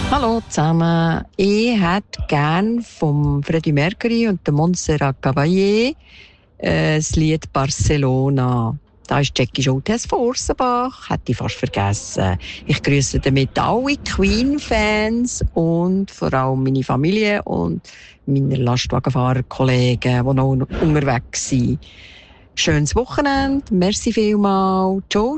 Hallo zusammen. Ich hätte gerne vom Freddie Mercury und der Montserrat Caballé das Lied Barcelona. Da ist Jackie Schultes von Ursenbach, hätte ich fast vergessen. Ich grüße damit alle Queen-Fans und vor allem meine Familie und meine Lastwagenfahrerkollegen, die noch unterwegs sind. Schönes Wochenende, merci vielmals, ciao.